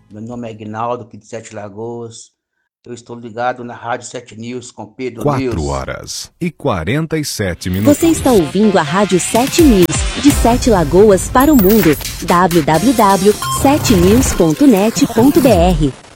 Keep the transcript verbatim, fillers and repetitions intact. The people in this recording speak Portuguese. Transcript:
Meu nome é Aguinaldo, aqui de Sete Lagoas. Eu estou ligado na Rádio Sete News com Pedro Quatro News. horas e quarenta e sete minutos. Você está ouvindo a Rádio Sete News, de Sete Lagoas para o mundo. w w w ponto sete news ponto net ponto b r